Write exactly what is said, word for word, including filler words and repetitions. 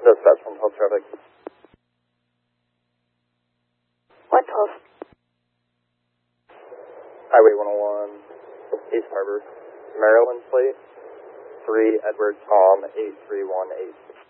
Dispatch from twelve traffic. one twelve. Highway one oh one, East Harbor, Maryland plate, three Edward Tom eight three one eight.